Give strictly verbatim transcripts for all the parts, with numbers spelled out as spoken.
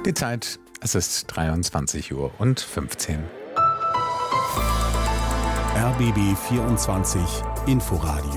Die Zeit, es ist dreiundzwanzig Uhr und fünfzehn. R B B vierundzwanzig Inforadio.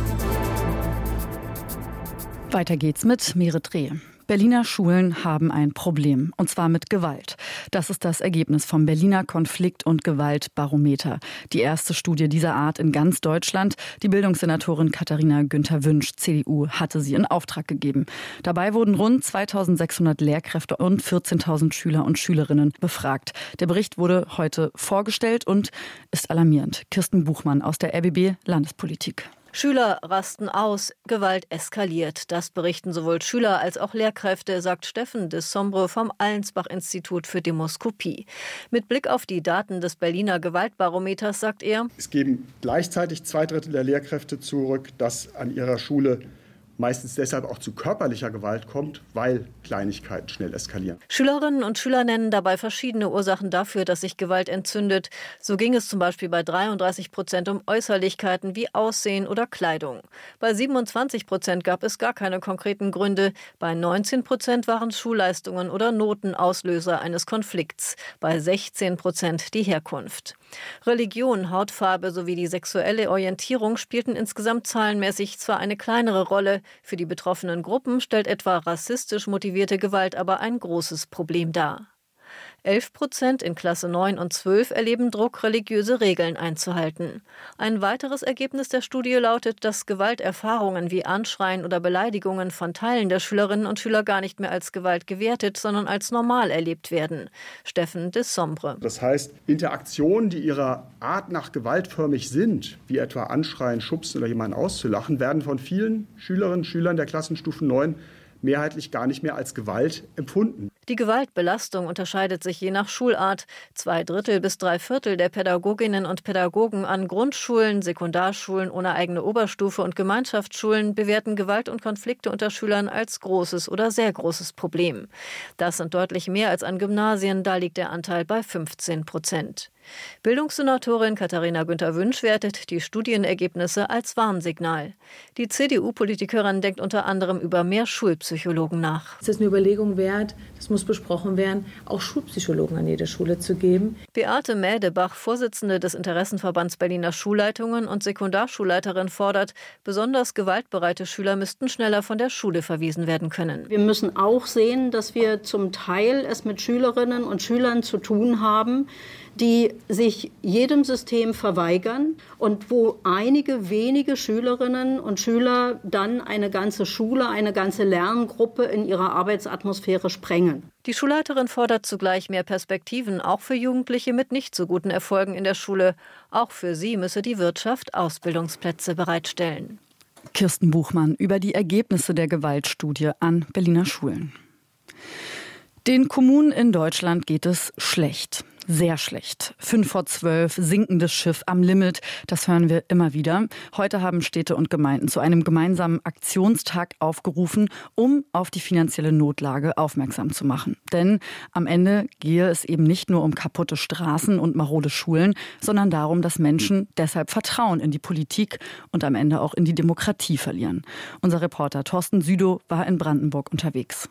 Weiter geht's mit Merit Reh. Berliner Schulen haben ein Problem, und zwar mit Gewalt. Das ist das Ergebnis vom Berliner Konflikt- und Gewaltbarometer. Die erste Studie dieser Art in ganz Deutschland. Die Bildungssenatorin Katharina Günther-Wünsch, C D U, hatte sie in Auftrag gegeben. Dabei wurden rund zweitausendsechshundert Lehrkräfte und vierzehntausend Schüler und Schülerinnen befragt. Der Bericht wurde heute vorgestellt und ist alarmierend. Kirsten Buchmann aus der R B B Landespolitik. Schüler rasten aus, Gewalt eskaliert. Das berichten sowohl Schüler als auch Lehrkräfte, sagt Steffen de Sombre vom Allensbach-Institut für Demoskopie. Mit Blick auf die Daten des Berliner Gewaltbarometers sagt er: Es geben gleichzeitig zwei Drittel der Lehrkräfte zurück, dass an ihrer Schule meistens deshalb auch zu körperlicher Gewalt kommt, weil Kleinigkeiten schnell eskalieren. Schülerinnen und Schüler nennen dabei verschiedene Ursachen dafür, dass sich Gewalt entzündet. So ging es zum Beispiel bei dreiunddreißig Prozent um Äußerlichkeiten wie Aussehen oder Kleidung. Bei siebenundzwanzig Prozent gab es gar keine konkreten Gründe. Bei neunzehn Prozent waren Schulleistungen oder Noten Auslöser eines Konflikts. Bei sechzehn Prozent die Herkunft. Religion, Hautfarbe sowie die sexuelle Orientierung spielten insgesamt zahlenmäßig zwar eine kleinere Rolle. Für die betroffenen Gruppen stellt etwa rassistisch motivierte Gewalt aber ein großes Problem dar. elf Prozent in Klasse neun und zwölf erleben Druck, religiöse Regeln einzuhalten. Ein weiteres Ergebnis der Studie lautet, dass Gewalterfahrungen wie Anschreien oder Beleidigungen von Teilen der Schülerinnen und Schüler gar nicht mehr als Gewalt gewertet, sondern als normal erlebt werden. Steffen de Sombre. Das heißt, Interaktionen, die ihrer Art nach gewaltförmig sind, wie etwa Anschreien, Schubsen oder jemanden auszulachen, werden von vielen Schülerinnen und Schülern der Klassenstufe neun mehrheitlich gar nicht mehr als Gewalt empfunden. Die Gewaltbelastung unterscheidet sich je nach Schulart. Zwei Drittel bis drei Viertel der Pädagoginnen und Pädagogen an Grundschulen, Sekundarschulen ohne eigene Oberstufe und Gemeinschaftsschulen bewerten Gewalt und Konflikte unter Schülern als großes oder sehr großes Problem. Das sind deutlich mehr als an Gymnasien, da liegt der Anteil bei fünfzehn Prozent. Bildungssenatorin Katharina Günther-Wünsch wertet die Studienergebnisse als Warnsignal. Die C D U-Politikerin denkt unter anderem über mehr Schulpsychologen nach. Es ist eine Überlegung wert, das muss besprochen werden, auch Schulpsychologen an jede Schule zu geben. Beate Mädebach, Vorsitzende des Interessenverbands Berliner Schulleitungen und Sekundarschulleiterin, fordert, besonders gewaltbereite Schüler müssten schneller von der Schule verwiesen werden können. Wir müssen auch sehen, dass wir zum Teil es mit Schülerinnen und Schülern zu tun haben, die sich jedem System verweigern und wo einige wenige Schülerinnen und Schüler dann eine ganze Schule, eine ganze Lerngruppe in ihrer Arbeitsatmosphäre sprengen. Die Schulleiterin fordert zugleich mehr Perspektiven, auch für Jugendliche mit nicht so guten Erfolgen in der Schule. Auch für sie müsse die Wirtschaft Ausbildungsplätze bereitstellen. Kirsten Buchmann über die Ergebnisse der Gewaltstudie an Berliner Schulen. Den Kommunen in Deutschland geht es schlecht. Sehr schlecht. Fünf vor zwölf, sinkendes Schiff am Limit, das hören wir immer wieder. Heute haben Städte und Gemeinden zu einem gemeinsamen Aktionstag aufgerufen, um auf die finanzielle Notlage aufmerksam zu machen. Denn am Ende gehe es eben nicht nur um kaputte Straßen und marode Schulen, sondern darum, dass Menschen deshalb Vertrauen in die Politik und am Ende auch in die Demokratie verlieren. Unser Reporter Thorsten Südow war in Brandenburg unterwegs.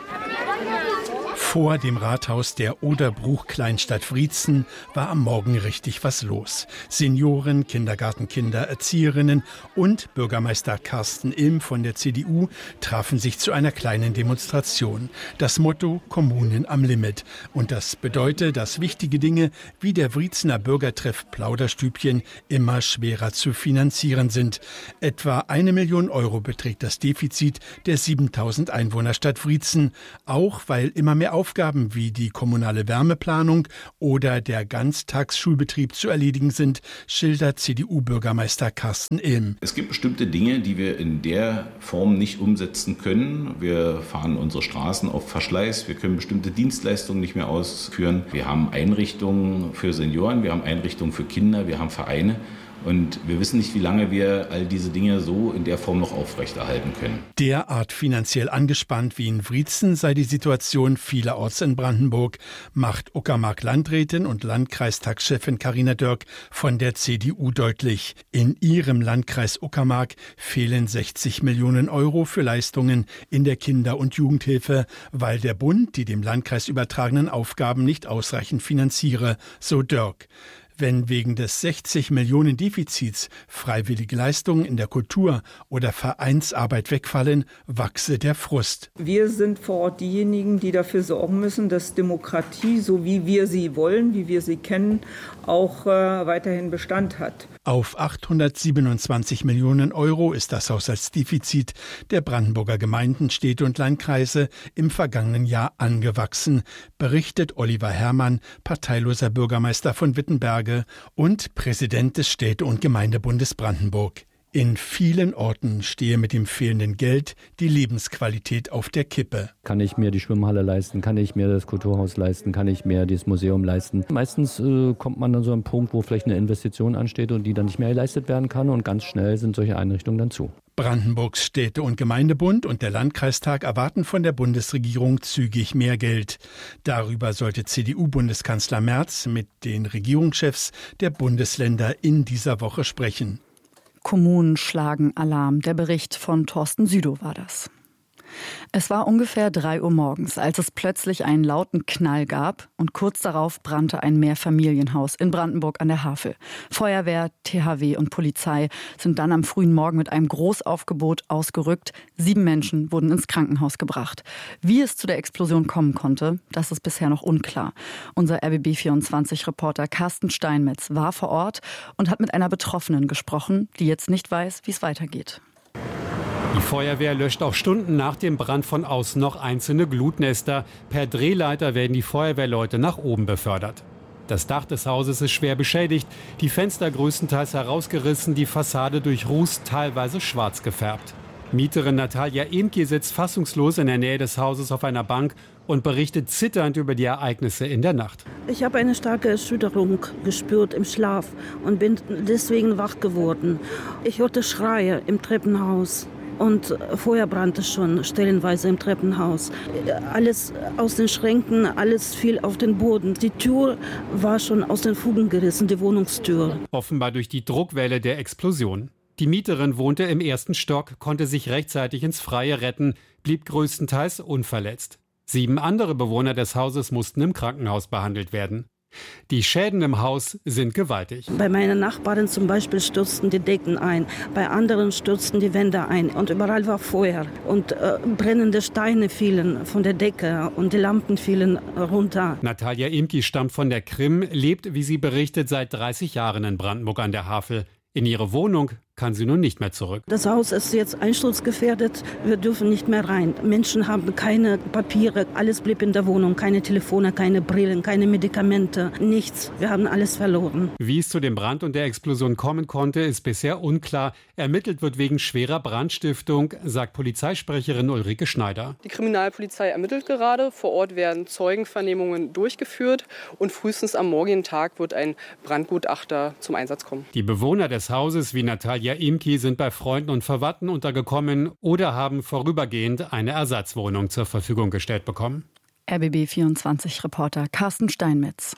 Vor dem Rathaus der Oderbruch-Kleinstadt Wriezen war am Morgen richtig was los. Senioren, Kindergartenkinder, Erzieherinnen und Bürgermeister Carsten Ilm von der C D U trafen sich zu einer kleinen Demonstration. Das Motto: Kommunen am Limit. Und das bedeutet, dass wichtige Dinge wie der Wriezener Bürgertreff Plauderstübchen immer schwerer zu finanzieren sind. Etwa eine Million Euro beträgt das Defizit der siebentausend Einwohnerstadt Wriezen, auch weil immer mehr Aufgaben wie die kommunale Wärmeplanung oder der Ganztagsschulbetrieb zu erledigen sind, schildert C D U-Bürgermeister Carsten Ilm. Es gibt bestimmte Dinge, die wir in der Form nicht umsetzen können. Wir fahren unsere Straßen auf Verschleiß, wir können bestimmte Dienstleistungen nicht mehr ausführen. Wir haben Einrichtungen für Senioren, wir haben Einrichtungen für Kinder, wir haben Vereine. Und wir wissen nicht, wie lange wir all diese Dinge so in der Form noch aufrechterhalten können. Derart finanziell angespannt wie in Wriezen sei die Situation vielerorts in Brandenburg, macht Uckermark-Landrätin und Landkreistagschefin Carina Dörk von der C D U deutlich. In ihrem Landkreis Uckermark fehlen sechzig Millionen Euro für Leistungen in der Kinder- und Jugendhilfe, weil der Bund die dem Landkreis übertragenen Aufgaben nicht ausreichend finanziere, so Dörk. Wenn wegen des sechzig Millionen Defizits freiwillige Leistungen in der Kultur oder Vereinsarbeit wegfallen, wachse der Frust. Wir sind vor Ort diejenigen, die dafür sorgen müssen, dass Demokratie, so wie wir sie wollen, wie wir sie kennen, auch äh, weiterhin Bestand hat. Auf achthundertsiebenundzwanzig Millionen Euro ist das Haushaltsdefizit der Brandenburger Gemeinden, Städte und Landkreise im vergangenen Jahr angewachsen, berichtet Oliver Herrmann, parteiloser Bürgermeister von Wittenberge und Präsident des Städte- und Gemeindebundes Brandenburg. In vielen Orten stehe mit dem fehlenden Geld die Lebensqualität auf der Kippe. Kann ich mir die Schwimmhalle leisten? Kann ich mir das Kulturhaus leisten? Kann ich mir das Museum leisten? Meistens äh, kommt man dann so an einen Punkt, wo vielleicht eine Investition ansteht und die dann nicht mehr geleistet werden kann. Und ganz schnell sind solche Einrichtungen dann zu. Brandenburgs Städte- und Gemeindebund und der Landkreistag erwarten von der Bundesregierung zügig mehr Geld. Darüber sollte C D U-Bundeskanzler Merz mit den Regierungschefs der Bundesländer in dieser Woche sprechen. Kommunen schlagen Alarm. Der Bericht von Thorsten Südow war das. Es war ungefähr drei Uhr morgens, als es plötzlich einen lauten Knall gab und kurz darauf brannte ein Mehrfamilienhaus in Brandenburg an der Havel. Feuerwehr, T H W und Polizei sind dann am frühen Morgen mit einem Großaufgebot ausgerückt. Sieben Menschen wurden ins Krankenhaus gebracht. Wie es zu der Explosion kommen konnte, das ist bisher noch unklar. Unser R B B vierundzwanzig-Reporter Carsten Steinmetz war vor Ort und hat mit einer Betroffenen gesprochen, die jetzt nicht weiß, wie es weitergeht. Die Feuerwehr löscht auch Stunden nach dem Brand von außen noch einzelne Glutnester. Per Drehleiter werden die Feuerwehrleute nach oben befördert. Das Dach des Hauses ist schwer beschädigt, die Fenster größtenteils herausgerissen, die Fassade durch Ruß teilweise schwarz gefärbt. Mieterin Natalia Emke sitzt fassungslos in der Nähe des Hauses auf einer Bank und berichtet zitternd über die Ereignisse in der Nacht. Ich habe eine starke Erschütterung gespürt im Schlaf und bin deswegen wach geworden. Ich hörte Schreie im Treppenhaus. Und vorher brannte es schon stellenweise im Treppenhaus. Alles aus den Schränken, alles fiel auf den Boden. Die Tür war schon aus den Fugen gerissen, die Wohnungstür. Offenbar durch die Druckwelle der Explosion. Die Mieterin wohnte im ersten Stock, konnte sich rechtzeitig ins Freie retten, blieb größtenteils unverletzt. Sieben andere Bewohner des Hauses mussten im Krankenhaus behandelt werden. Die Schäden im Haus sind gewaltig. Bei meinen Nachbarn zum Beispiel stürzten die Decken ein, bei anderen stürzten die Wände ein und überall war Feuer. Und äh, brennende Steine fielen von der Decke und die Lampen fielen runter. Natalia Emke stammt von der Krim, lebt, wie sie berichtet, seit dreißig Jahren in Brandenburg an der Havel. In ihre Wohnung kann sie nun nicht mehr zurück. Das Haus ist jetzt einsturzgefährdet. Wir dürfen nicht mehr rein. Menschen haben keine Papiere. Alles blieb in der Wohnung. Keine Telefone, keine Brillen, keine Medikamente. Nichts. Wir haben alles verloren. Wie es zu dem Brand und der Explosion kommen konnte, ist bisher unklar. Ermittelt wird wegen schwerer Brandstiftung, sagt Polizeisprecherin Ulrike Schneider. Die Kriminalpolizei ermittelt gerade. Vor Ort werden Zeugenvernehmungen durchgeführt. Und frühestens am morgigen Tag wird ein Brandgutachter zum Einsatz kommen. Die Bewohner des Hauses wie Natalia Emke sind bei Freunden und Verwandten untergekommen oder haben vorübergehend eine Ersatzwohnung zur Verfügung gestellt bekommen. R B B vierundzwanzig-Reporter Carsten Steinmetz.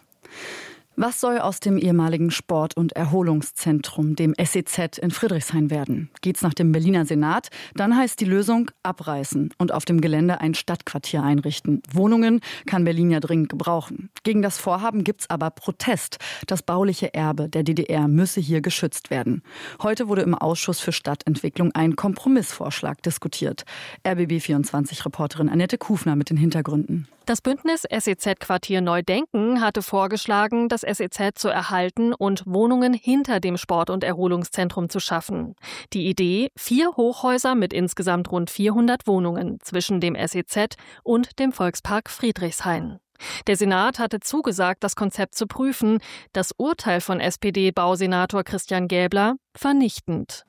Was soll aus dem ehemaligen Sport- und Erholungszentrum, dem S E Z in Friedrichshain werden? Geht's nach dem Berliner Senat? Dann heißt die Lösung abreißen und auf dem Gelände ein Stadtquartier einrichten. Wohnungen kann Berlin ja dringend gebrauchen. Gegen das Vorhaben gibt's aber Protest. Das bauliche Erbe der D D R müsse hier geschützt werden. Heute wurde im Ausschuss für Stadtentwicklung ein Kompromissvorschlag diskutiert. R B B vierundzwanzig-Reporterin Annette Kufner mit den Hintergründen. Das Bündnis S E Z-Quartier Neu-Denken hatte vorgeschlagen, das S E Z zu erhalten und Wohnungen hinter dem Sport- und Erholungszentrum zu schaffen. Die Idee: vier Hochhäuser mit insgesamt rund vierhundert Wohnungen zwischen dem S E Z und dem Volkspark Friedrichshain. Der Senat hatte zugesagt, das Konzept zu prüfen. Das Urteil von S P D-Bausenator Christian Gäbler: vernichtend.